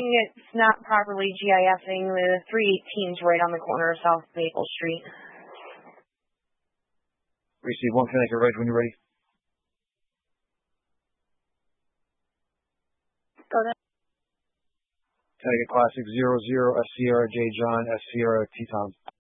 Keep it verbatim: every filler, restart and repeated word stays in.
saying it's not properly GISing the three eighteens right on the corner of South Maple Street. Receive one Connecticut Ridge when you're ready. Go ahead. Connecticut Classic zero zero S Sierra J John S Sierra T Tom.